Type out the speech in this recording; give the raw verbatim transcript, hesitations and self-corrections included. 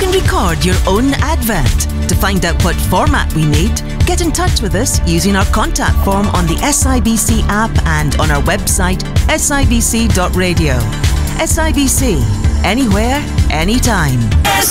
can record your own advert. To find out what format we need, get in touch with us using our contact form on the S I B C app and on our website S I B C dot radio. S I B C, anywhere, anytime.